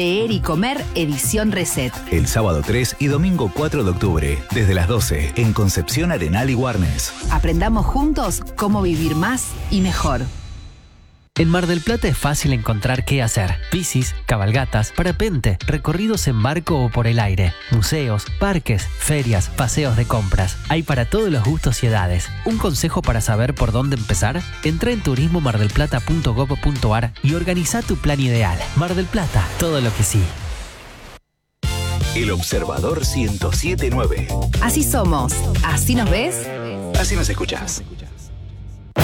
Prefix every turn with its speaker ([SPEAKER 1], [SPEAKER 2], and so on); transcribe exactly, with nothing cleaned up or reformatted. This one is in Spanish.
[SPEAKER 1] Leer y Comer, edición Reset.
[SPEAKER 2] El sábado tres y domingo cuatro de octubre, desde las doce, en Concepción, Arenal y Warnes.
[SPEAKER 1] Aprendamos juntos cómo vivir más y mejor.
[SPEAKER 3] En Mar del Plata es fácil encontrar qué hacer. Bicis, cabalgatas, parapente, recorridos en barco o por el aire, museos, parques, ferias, paseos de compras. Hay para todos los gustos y edades. ¿Un consejo para saber por dónde empezar? Entra en turismo mar del plata punto gob punto ar y organiza tu plan ideal. Mar del Plata, todo lo que sí.
[SPEAKER 2] El Observador ciento siete punto nueve.
[SPEAKER 1] Así somos. ¿Así nos ves?
[SPEAKER 2] Así nos escuchás.